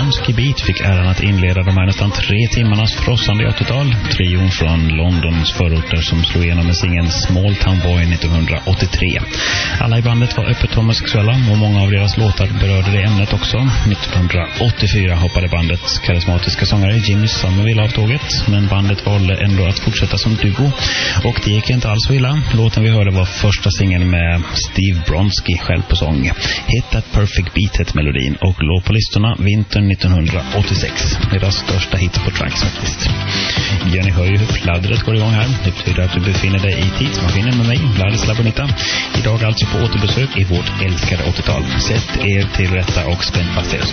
Bronski Beat fick äran att inleda de här nästan 3 timmarnas frossande 80-tal. Trion från Londons förorter som slog igenom med singeln Small Town Boy 1983. Alla i bandet var öppet homosexuella och många av deras låtar berörde det ämnet också. 1984 hoppade bandets karismatiska sångare Jimmy Somerville av tåget, men bandet valde ändå att fortsätta som duo. Och det gick inte alls så illa. Låten vi hörde var första singeln med Steve Bronski själv på sång. Hit That Perfect Beat hette melodin och låg på listorna vintern 1986. Deras största hit på Tracks faktiskt. Ja, ni hör ju hur fladdret går igång här. Det betyder att du befinner dig i tidsmaskinen med mig, Vladislav Bonita. Idag alltså på återbesök i vårt älskade 80-tal. Sätt er till rätta och spänn fast er.